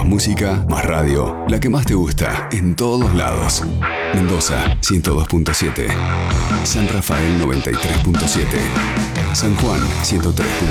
música, más radio. La que más te gusta, en todos lados. Mendoza, 102.7. San Rafael, 93.7. San Juan, 103.